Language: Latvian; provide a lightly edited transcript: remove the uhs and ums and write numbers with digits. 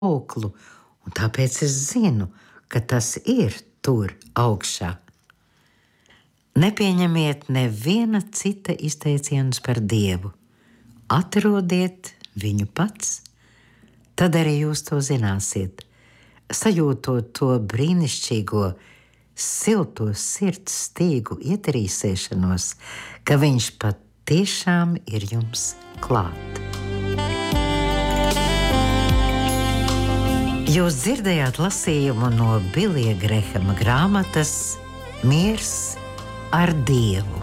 auklu, un tāpēc es zinu, ka tas ir tur augšā. Nepieņemiet neviena cita izteicienus par Dievu. Atrodiet viņu pats, tad arī jūs to zināsiet, sajūtot to brīnišķīgo, silto sirds stīgu ietrīsēšanos, ka viņš patiešām ir jums klāt. Jūs dzirdējāt lasījumu no Bilija Grehama grāmatas Miers ar Dievu.